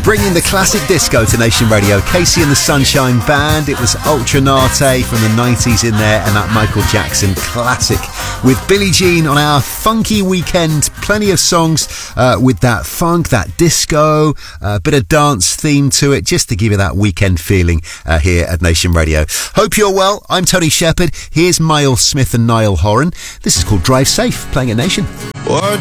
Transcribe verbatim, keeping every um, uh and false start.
Bringing the classic disco to Nation Radio. Casey and the Sunshine Band. It was Ultra Nate from the nineties in there, and that Michael Jackson classic with Billie Jean on our funky weekend. Plenty of songs uh, with that funk, that disco, a uh, bit of dance theme to it, just to give you that weekend feeling uh, here at Nation Radio. Hope you're well. I'm Tony Shepherd. Here's Miles Smith and Niall Horan. This is called Drive Safe, playing at Nation. What